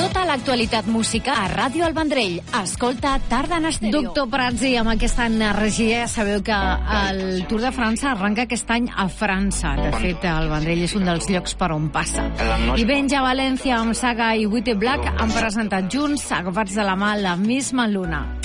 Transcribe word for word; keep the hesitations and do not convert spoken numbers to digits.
Tota l'actualitat musical a Ràdio El Vendrell. Escolta Tarda en Estèreo. Doctor Prats, i amb aquesta energia ja sabeu que el Tour de França arrenca aquest any a França. De fet, el Vendrell és un dels llocs per on passa. I Benja València amb Saga i White Black han presentat junts, agafats de la mà, la misma luna.